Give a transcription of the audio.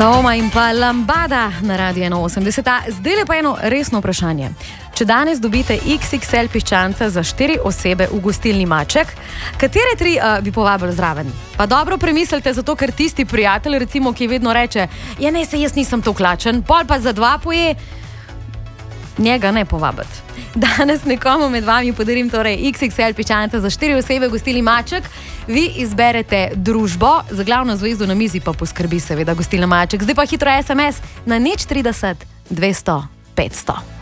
Toma in pa Lambada na Radio 81. Zdaj je pa eno resno vprašanje. Če danes dobite XXL piščanca za 4 osebe v gostilni Maček, katere 3 bi povabili zraven? Pa dobro premislite, zato ker tisti prijatelj, recimo, ki vedno reče, ja ne, se jaz nisem to klačen, pol pa za 2 poje, njega ne povabiti. Danes nekomu med vami podarim torej XXL piščanca za 4 osebe v gostilni Maček. Vi izberete družbo, za glavno zvezdo na mizi pa poskrbi seveda gostilna Maček. Zdaj pa hitro SMS na 030 200 500.